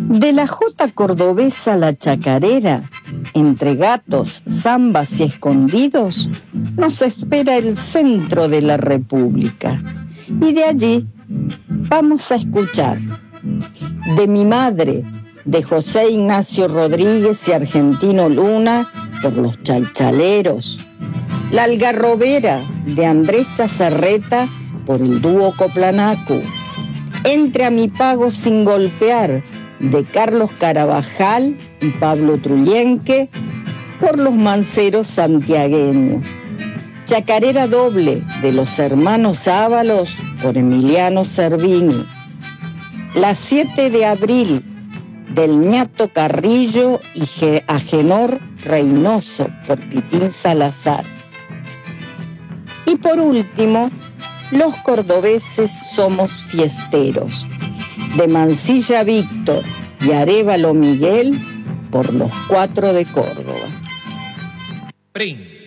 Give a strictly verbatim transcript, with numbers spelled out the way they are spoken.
De la jota cordobesa La Chacarera, entre gatos, zambas y escondidos, nos espera el centro de la República. Y de allí vamos a escuchar de mi madre, de José Ignacio Rodríguez y Argentino Luna, por los chalchaleros. La algarrobera, de Andrés Chazarreta, por el dúo Coplanacu. Entre a mi pago sin golpear, de Carlos Carabajal y Pablo Trullenque, por los manceros santiagueños. Chacarera doble, de los hermanos Ábalos, por Emiliano Cervini. La siete de abril, del ñato Carrillo y Agenor Reynoso, por Pitín Salazar. Y por último, los cordobeses somos fiesteros, de Mansilla Víctor y Arévalo Miguel, por los cuatro de Córdoba. Pring.